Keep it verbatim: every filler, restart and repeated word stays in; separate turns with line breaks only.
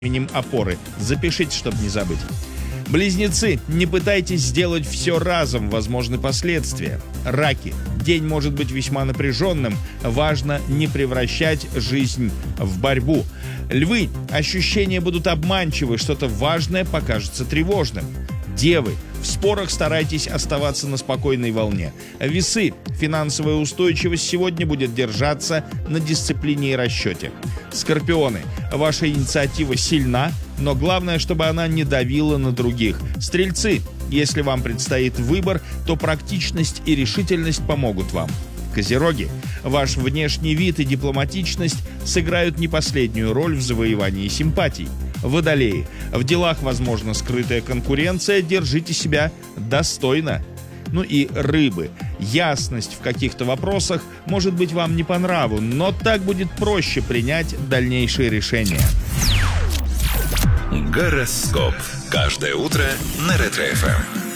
именем опоры. Запишите, чтобы не забыть. Близнецы, не пытайтесь сделать все разом, возможны последствия. Раки, день может быть весьма напряженным, важно не превращать жизнь в борьбу. Львы, ощущения будут обманчивы, что-то важное покажется тревожным. Девы, в спорах старайтесь оставаться на спокойной волне. Весы, финансовая устойчивость сегодня будет держаться на дисциплине и расчете. Скорпионы, ваша инициатива сильна, но главное, чтобы она не давила на других. Стрельцы, если вам предстоит выбор, то практичность и решительность помогут вам. Козероги, ваш внешний вид и дипломатичность сыграют не последнюю роль в завоевании симпатий. Водолеи, в делах возможна скрытая конкуренция, держите себя достойно. Ну и рыбы, ясность в каких-то вопросах может быть вам не по нраву, но так будет проще принять дальнейшие решения.
Гороскоп. Каждое утро на Ретро-эф эм.